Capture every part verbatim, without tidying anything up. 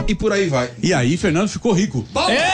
e por aí vai. E aí, Fernando ficou rico.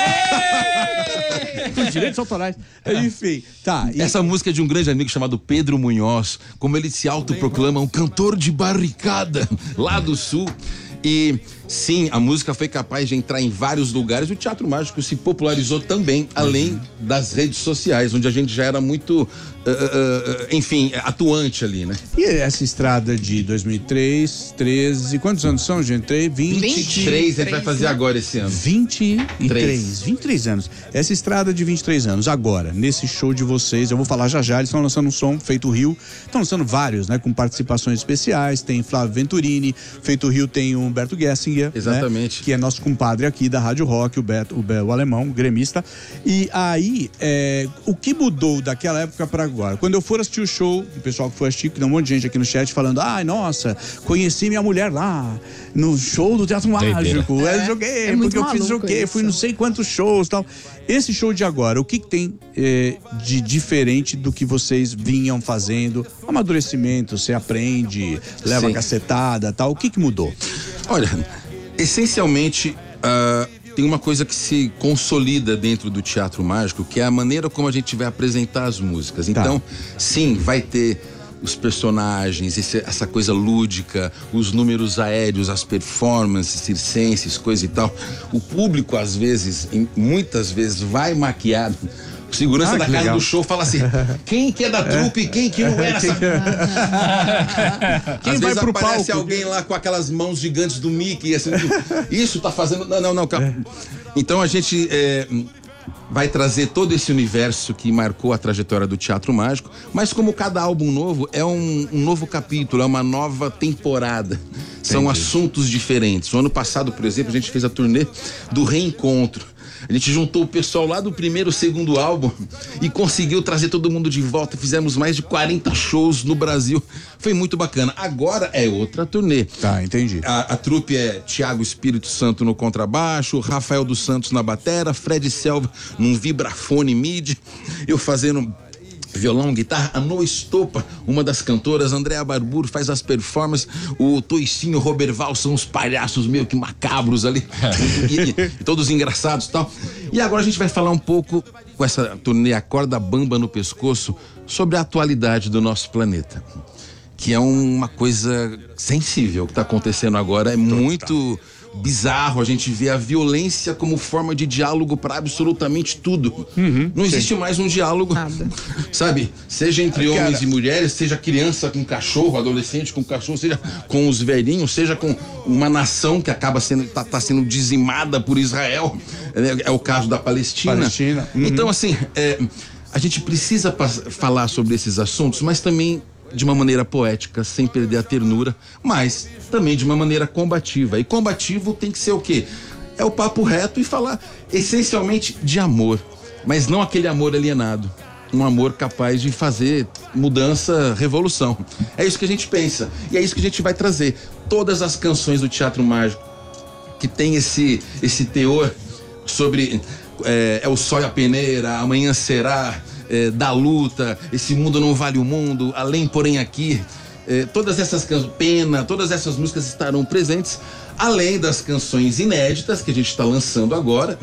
Com direitos autorais. Enfim, tá. E... Essa música é de um grande amigo chamado Pedro Munhoz, como ele se autoproclama um cantor de barricada lá do Sul. E sim, a música foi capaz de entrar em vários lugares. O Teatro Mágico se popularizou também, além das redes sociais, onde a gente já era muito, uh, uh, enfim, atuante ali, né? E essa estrada de dois mil e três, treze, quantos anos são, gente? vinte, vinte e três, a gente vai fazer agora esse ano. vinte e três, vinte e três anos. Essa estrada de vinte e três anos. Agora, nesse show de vocês, eu vou falar já já, eles estão lançando um som, Feito Rio. Estão lançando vários, né? Com participações especiais. Tem Flávio Venturini, Feito Rio tem o Humberto Gessinger. Exatamente. Né? Que é nosso compadre aqui da Rádio Rock, o Beto, o, Be, o alemão, o gremista. E aí, é, o que mudou daquela época pra agora? Quando eu for assistir o show, o pessoal que foi assistir, que tem um monte de gente aqui no chat falando, ai, nossa, conheci minha mulher lá, no show do Teatro Mágico. É, eu joguei, é porque eu fiz o quê? Isso. Fui não sei quantos shows e tal. Esse show de agora, o que, que tem é, de diferente do que vocês vinham fazendo? Amadurecimento, você aprende, leva Sim. cacetada, tal. O que, que mudou? Olha, essencialmente, uh, tem uma coisa que se consolida dentro do Teatro Mágico, que é a maneira como a gente vai apresentar as músicas. Então, tá. sim, vai ter os personagens, esse, essa coisa lúdica, os números aéreos, as performances circenses, coisa e tal. O público, às vezes, em, muitas vezes, vai maquiado. O segurança Ah, da que casa legal. do show fala assim, quem que é da trupe, quem que não é essa... Quem Às vai vezes pro aparece palco? alguém lá com aquelas mãos gigantes do Mickey, assim, isso tá fazendo... Não, não, não, calma. Então a gente é, vai trazer todo esse universo que marcou a trajetória do Teatro Mágico, mas como cada álbum novo é um, um novo capítulo, é uma nova temporada. São Entendi. assuntos diferentes. O ano passado, por exemplo, a gente fez a turnê do reencontro. A gente juntou o pessoal lá do primeiro, segundo álbum e conseguiu trazer todo mundo de volta. Fizemos mais de quarenta shows no Brasil. Foi muito bacana. Agora é outra turnê. Tá, entendi. A, a trupe é Thiago Espírito Santo no contrabaixo, Rafael dos Santos na batera, Fred Selva num vibrafone mid, eu fazendo violão, guitarra, a Noa Estopa, uma das cantoras, Andréa Barburo faz as performances, o Toicinho, o Roberval são os palhaços meio que macabros ali, e, e, e todos engraçados e tal. E agora a gente vai falar um pouco, com essa turnê A Corda Bamba no Pescoço, sobre a atualidade do nosso planeta, que é uma coisa sensível que está acontecendo agora, é muito bizarro a gente vê a violência como forma de diálogo para absolutamente tudo. Uhum, não existe sim. mais um diálogo, Nada. sabe? Seja entre Cara, homens e mulheres, seja criança com cachorro, adolescente com cachorro, seja com os velhinhos, seja com uma nação que acaba sendo, tá, tá sendo dizimada por Israel. É, é o caso da Palestina. Palestina. Uhum. Então, assim, é, a gente precisa pas- falar sobre esses assuntos, mas também de uma maneira poética, sem perder a ternura, mas também de uma maneira combativa. E combativo tem que ser o quê? É o papo reto e falar essencialmente de amor, mas não aquele amor alienado. Um amor capaz de fazer mudança, revolução. É isso que a gente pensa. E é isso que a gente vai trazer. Todas as canções do Teatro Mágico que tem esse, esse teor sobre é, é o sol e a peneira, amanhã será... É, da luta, esse mundo não vale o mundo, além porém aqui, é, todas essas canções, Pena, todas essas músicas estarão presentes, além das canções inéditas que a gente está lançando agora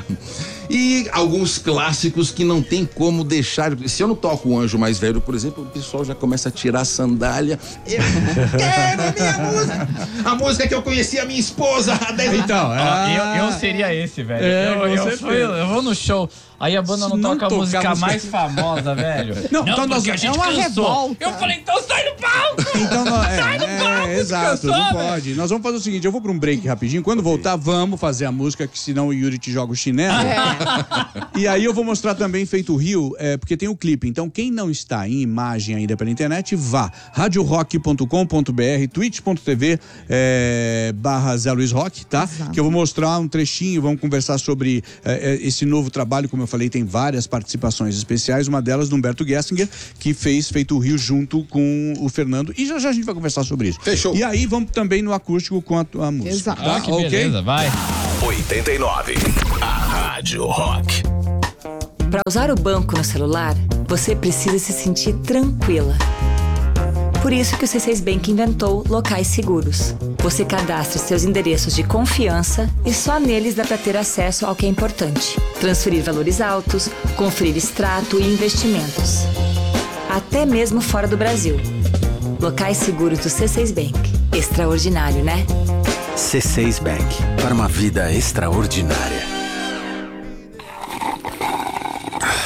e alguns clássicos que não tem como deixar. Se eu não toco o Anjo Mais Velho, por exemplo, o pessoal já começa a tirar a sandália. Eu quero a minha música, a música que eu conheci a minha esposa há dez anos. Então, Ó, ah, eu, eu seria esse, velho. É, eu, com eu, certeza. fui- eu vou no show, aí a banda não, Se não toca a tocar música a música- mais famosa, velho. Não, então nós- porque a gente é uma cansou. revolta. Eu falei, então sai do palco! Então, não, é, Sai do é, palco, exato, descansou, não velho. pode. Nós vamos fazer o seguinte, eu vou para um break rapidinho, quando voltar, vamos fazer a música, que senão o Yuri te joga o chinelo. E aí eu vou mostrar também Feito Rio, é, porque tem o clipe. Então, quem não está em imagem ainda pela internet, vá rádio rock ponto com ponto b r, twitch ponto t v é, barra Zé Luiz Rock, tá? Exato. Que eu vou mostrar um trechinho, vamos conversar sobre é, é, esse novo trabalho, como eu falei, tem várias participações especiais, uma delas do Humberto Gessinger, que fez Feito Rio junto com o Fernando, e já já a gente vai conversar sobre isso. Fechou. E aí vamos também no acústico com a, a música. Exato. Tá? Ah, que Ok? beleza, vai. oitenta e nove. A Rádio Rock. Para usar o banco no celular, você precisa se sentir tranquila. Por isso que o C seis Bank inventou locais seguros. Você cadastra seus endereços de confiança e só neles dá para ter acesso ao que é importante. Transferir valores altos, conferir extrato e investimentos. Até mesmo fora do Brasil. Locais seguros do C seis Bank. Extraordinário, né? C seis Bank. Para uma vida extraordinária.